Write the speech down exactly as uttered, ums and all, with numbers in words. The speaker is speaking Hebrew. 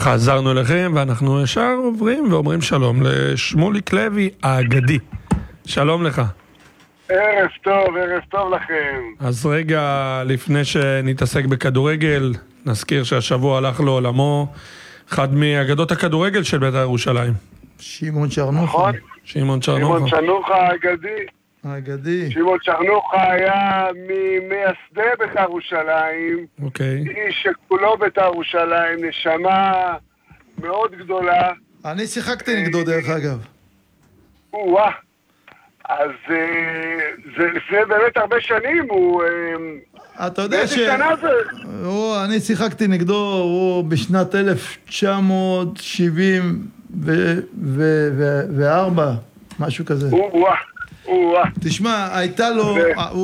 חזרנו אליכם ואנחנו ישר עוברים ואומרים שלום לשמוליק לוי האגדי. שלום לך. ערב טוב, ערב טוב לכם. אז רגע לפני שנתעסק בכדורגל, נזכיר שהשבוע הלך לעולמו אחד מאגדות הכדורגל של בית"ר ירושלים. שמעון צ'רנוחה. נכון? שמעון צ'רנוחה. שמעון צ'רנוחה האגדי. האגדי. שמעון צ'רנוחה היה ממייסדי בית"ר ירושלים. אוקיי. איש שכולו בית"ר ירושלים, נשמה מאוד גדולה. אני שיחקתי נגדו דרך אגב. וואה. אז זה לפני באמת הרבה שנים, הוא... אתה יודע ש... באיזה שנה זה? הוא, אני שיחקתי נגדו, הוא בשנת אלף תשע מאות שבעים וארבע, משהו כזה. וואה, וואה. תשמע, הייתה לו...